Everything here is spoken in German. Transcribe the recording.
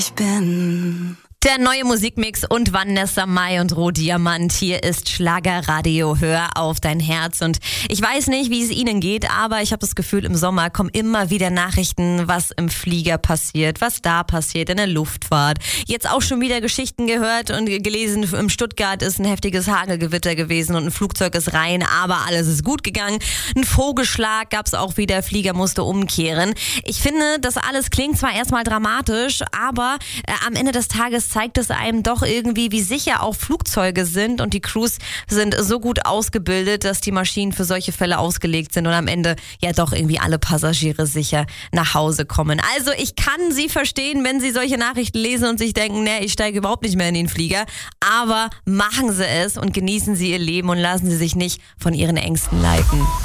Ich bin Der neue Musikmix und Vanessa Mai und Rohdiamant. Hier ist Schlagerradio. Hör auf dein Herz. Und ich weiß nicht, wie es Ihnen geht, aber ich habe das Gefühl, im Sommer kommen immer wieder Nachrichten, was im Flieger passiert, was da passiert in der Luftfahrt. Jetzt auch schon wieder Geschichten gehört und gelesen, in Stuttgart ist ein heftiges Hagelgewitter gewesen und ein Flugzeug ist rein, aber alles ist gut gegangen. Ein Vogelschlag gab es auch wieder, Flieger musste umkehren. Ich finde, das alles klingt zwar erstmal dramatisch, aber am Ende des Tages zeigt es einem doch irgendwie, wie sicher auch Flugzeuge sind, und die Crews sind so gut ausgebildet, dass die Maschinen für solche Fälle ausgelegt sind und am Ende ja doch irgendwie alle Passagiere sicher nach Hause kommen. Also ich kann Sie verstehen, wenn Sie solche Nachrichten lesen und sich denken, nee, ich steige überhaupt nicht mehr in den Flieger, aber machen Sie es und genießen Sie Ihr Leben und lassen Sie sich nicht von Ihren Ängsten leiten.